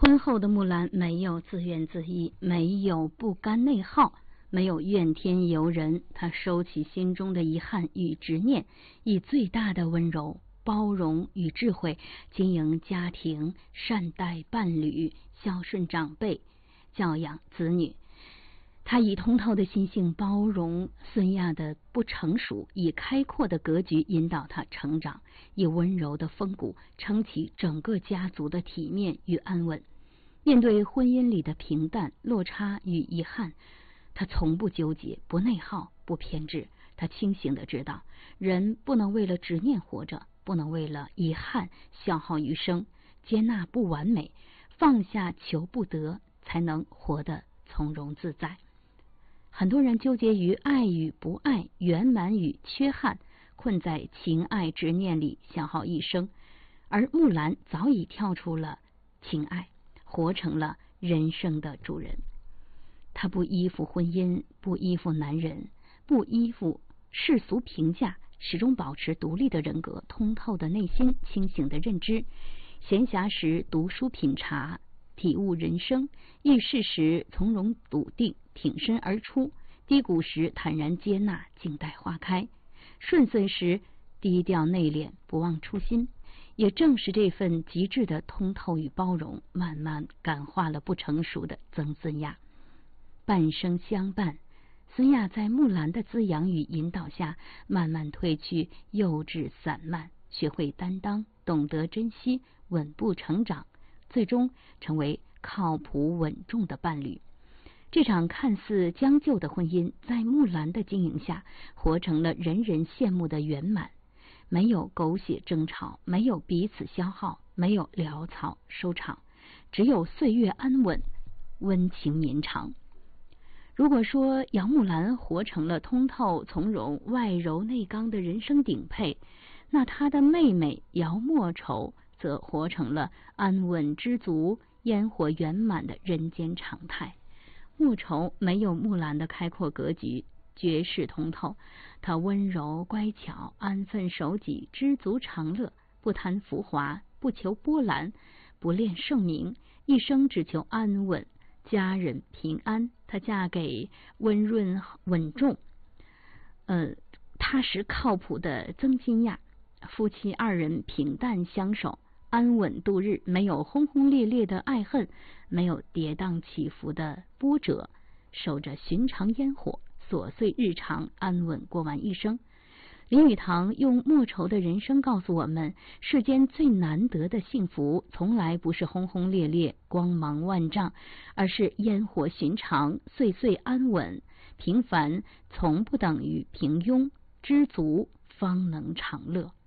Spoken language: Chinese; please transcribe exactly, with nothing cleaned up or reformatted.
婚后的木兰没有自怨自艾，没有不甘内耗，没有怨天尤人，她收起心中的遗憾与执念，以最大的温柔、包容与智慧经营家庭，善待伴侣，孝顺长辈，教养子女。他以通透的心性包容孙亚的不成熟，以开阔的格局引导他成长，以温柔的风骨撑起整个家族的体面与安稳。面对婚姻里的平淡、落差与遗憾，他从不纠结，不内耗，不偏执。他清醒地知道，人不能为了执念活着，不能为了遗憾消耗余生。接纳不完美，放下求不得，才能活得从容自在。很多人纠结于爱与不爱，圆满与缺憾，困在情爱执念里消耗一生。而木兰早已跳出了情爱，活成了人生的主人。她不依附婚姻，不依附男人，不依附世俗评价，始终保持独立的人格、通透的内心、清醒的认知。闲暇时读书品茶，体悟人生；遇事时从容笃定，挺身而出；低谷时坦然接纳，静待花开；顺遂时低调内敛，不忘初心。也正是这份极致的通透与包容，慢慢感化了不成熟的曾孙亚。半生相伴，孙亚在木兰的滋养与引导下，慢慢褪去幼稚散漫，学会担当，懂得珍惜，稳步成长，最终成为靠谱稳重的伴侣。这场看似将就的婚姻，在木兰的经营下，活成了人人羡慕的圆满。没有狗血争吵，没有彼此消耗，没有潦草收场，只有岁月安稳，温情绵长。如果说姚木兰活成了通透从容、外柔内刚的人生顶配，那她的妹妹姚莫愁则活成了安稳知足、烟火圆满的人间常态。莫愁没有木兰的开阔格局，绝世通透，她温柔乖巧，安分守己，知足常乐，不贪浮华，不求波澜，不恋盛名，一生只求安稳，家人平安。她嫁给温润稳重、呃踏实靠谱的曾金亚，夫妻二人平淡相守，安稳度日，没有轰轰烈烈的爱恨，没有跌宕起伏的波折，守着寻常烟火，琐碎日常，安稳过完一生。林语堂用莫愁的人生告诉我们，世间最难得的幸福，从来不是轰轰烈烈、光芒万丈，而是烟火寻常、岁岁安稳。平凡从不等于平庸，知足方能长乐。